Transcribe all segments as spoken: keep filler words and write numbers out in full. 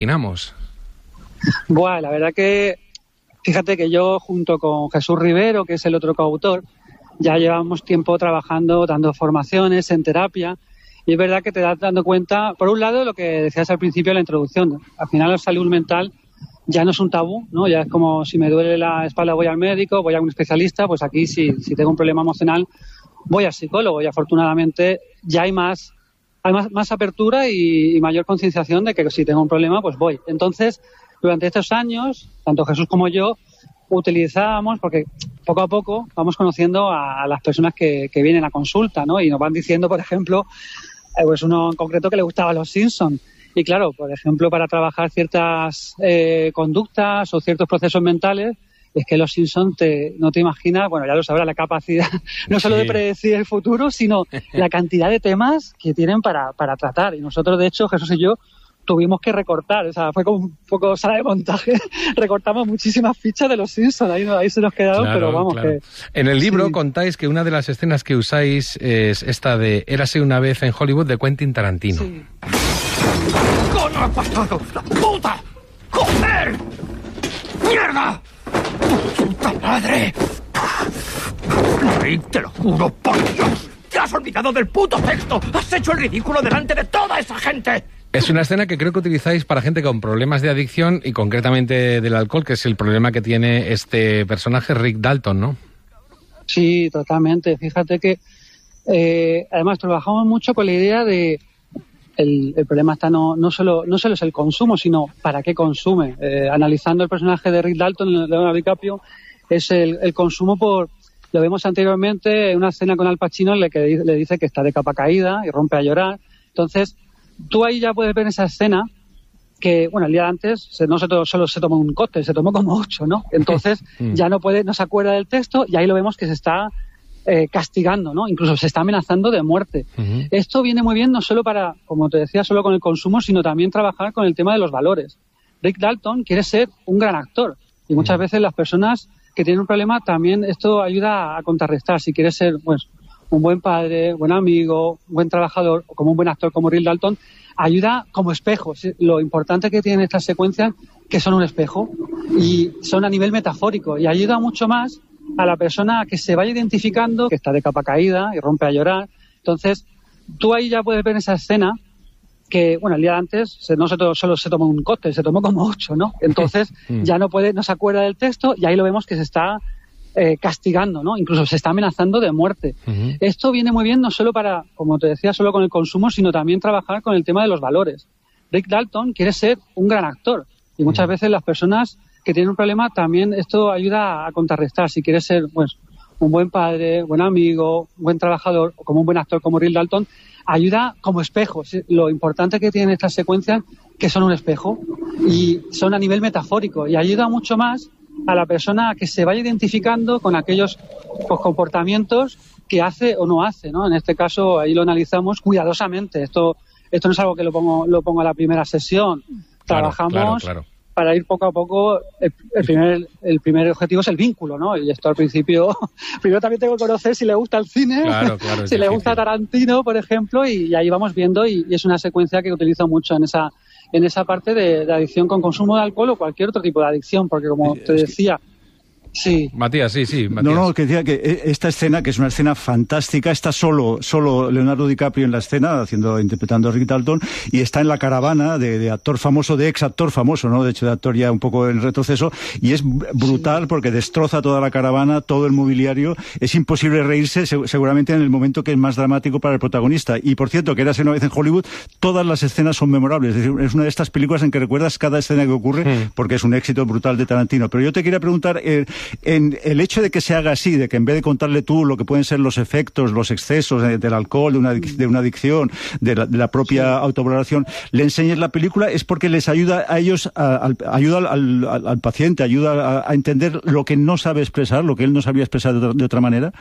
imaginamos. Bueno, la verdad que, fíjate que yo junto con Jesús Rivero, que es el otro coautor, ya llevamos tiempo trabajando, dando formaciones en terapia, y es verdad que te das dando cuenta, por un lado, lo que decías al principio de la introducción. Al final la salud mental ya no es un tabú, ¿no? Ya es como si me duele la espalda voy al médico, voy a un especialista, pues aquí si, si tengo un problema emocional voy al psicólogo, y afortunadamente ya hay más hay más, más apertura y, y mayor concienciación de que si tengo un problema pues voy. Entonces, durante estos años, tanto Jesús como yo utilizábamos, porque poco a poco vamos conociendo a, a las personas que, que vienen a consulta, ¿no? Y nos van diciendo, por ejemplo, eh, pues uno en concreto que le gustaba Los Simpsons. Y claro, por ejemplo, para trabajar ciertas eh, conductas o ciertos procesos mentales, es que Los Simpsons te, no te imaginas, bueno, ya lo sabrás, la capacidad no solo sí. de predecir el futuro, sino la cantidad de temas que tienen para, para tratar. Y nosotros, de hecho, Jesús y yo, tuvimos que recortar, o sea, fue como un poco sala de montaje, recortamos muchísimas fichas de Los Simpsons, ahí, ahí se nos quedaron, claro, pero vamos claro. que... En el libro sí. contáis que una de las escenas que usáis es esta de Érase una vez en Hollywood de Quentin Tarantino. Sí. ¡Coño ha pasado! ¡La puta! ¡Joder! ¡Mierda! ¡Puta madre! Rick, te lo juro por Dios, te has olvidado del puto texto, has hecho el ridículo delante de toda esa gente. Es una escena que creo que utilizáis para gente con problemas de adicción y concretamente del alcohol, que es el problema que tiene este personaje, Rick Dalton, ¿no? Sí, totalmente. Fíjate que eh, además trabajamos mucho con la idea de el, el problema está no, no solo no solo es el consumo, sino para qué consume. Eh, analizando el personaje de Rick Dalton, Leonardo DiCaprio, es el, el consumo por... Lo vemos anteriormente en una escena con Al Pacino en la que le dice que está de capa caída y rompe a llorar. Entonces, tú ahí ya puedes ver esa escena que, bueno, el día de antes se, no se to, solo se tomó un cóctel, se tomó como ocho, ¿no? Entonces ya no puede, no se acuerda del texto y ahí lo vemos que se está eh, castigando, ¿no? Incluso se está amenazando de muerte. Uh-huh. Esto viene muy bien no solo para, como te decía, solo con el consumo, sino también trabajar con el tema de los valores. Rick Dalton quiere ser un gran actor y muchas uh-huh. veces las personas que tienen un problema también esto ayuda a contrarrestar. Si quieres ser, pues, un buen padre, buen amigo, buen trabajador, o como un buen actor como Rick Dalton, ayuda como espejo. Lo importante que tienen estas secuencias, que son un espejo, y son a nivel metafórico, y ayuda mucho más a la persona a que se vaya identificando, que está de capa caída y rompe a llorar. Entonces, tú ahí ya puedes ver esa escena que, bueno, el día de antes se, no se to, solo se tomó un cóctel, se tomó como ocho, ¿no? Entonces ya no puede, no se acuerda del texto y ahí lo vemos que se está eh, castigando, ¿no? Incluso se está amenazando de muerte. Uh-huh. Esto viene muy bien no solo para, como te decía, solo con el consumo, sino también trabajar con el tema de los valores. Rick Dalton quiere ser un gran actor y muchas uh-huh. veces las personas que tienen un problema también esto ayuda a contrarrestar. Si quieres ser, pues, un buen padre, buen amigo, buen trabajador, o como un buen actor como Rick Dalton, ayuda como espejo. Lo importante que tienen estas secuencias, que son un espejo, y son a nivel metafórico, y ayuda mucho más a la persona a que se vaya identificando con aquellos pues, comportamientos que hace o no hace, ¿no? En este caso, ahí lo analizamos cuidadosamente. Esto esto no es algo que lo pongo, lo pongo a la primera sesión. Trabajamos claro, claro, claro. para ir poco a poco. El, el, primer, el primer objetivo es el vínculo, ¿no? Y esto al principio, primero también tengo que conocer si le gusta el cine, claro, claro, si le gusta Tarantino, por ejemplo, y, y ahí vamos viendo, y, y es una secuencia que utilizo mucho en esa en esa parte de, de adicción con consumo de alcohol o cualquier otro tipo de adicción, porque como te decía... Sí. Matías, sí, sí. Matías. No, no, que decía que esta escena, que es una escena fantástica, está solo solo Leonardo DiCaprio en la escena, haciendo interpretando a Rick Dalton, y está en la caravana de, de actor famoso, de ex actor famoso, ¿no? De hecho, de actor ya un poco en retroceso, y es brutal sí. porque destroza toda la caravana, todo el mobiliario. Es imposible reírse, seguramente en el momento que es más dramático para el protagonista. Y por cierto, que Érase una vez en Hollywood, todas las escenas son memorables. Es decir, es una de estas películas en que recuerdas cada escena que ocurre, sí. porque es un éxito brutal de Tarantino. Pero yo te quería preguntar... Eh, En el hecho de que se haga así, de que en vez de contarle tú lo que pueden ser los efectos, los excesos de, del alcohol, de una, de una adicción, de la, de la propia sí. autovaloración, le enseñes la película, es porque les ayuda a ellos, a, a, ayuda al, al, al paciente, ayuda a, a entender lo que no sabe expresar, lo que él no sabía expresar de otra, de otra manera.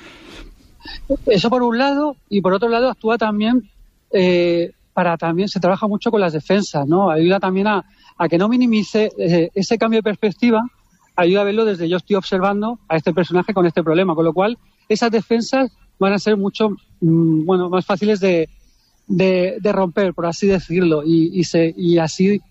Eso por un lado, y por otro lado actúa también, eh, para también se trabaja mucho con las defensas, ¿no? Ayuda también a, a que no minimice eh, ese cambio de perspectiva. Ayuda a verlo desde yo estoy observando a este personaje con este problema, con lo cual esas defensas van a ser mucho mmm, bueno más fáciles de, de, de romper, por así decirlo, y, y, se, y así